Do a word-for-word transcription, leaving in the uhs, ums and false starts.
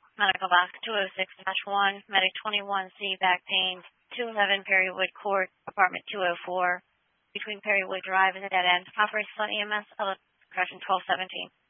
Medical box two oh six dash one, Medic twenty-one C, back pain, two eleven Perrywood Court, apartment two oh four, between Perrywood Drive and the dead end. Operation E M S, compression twelve seventeen.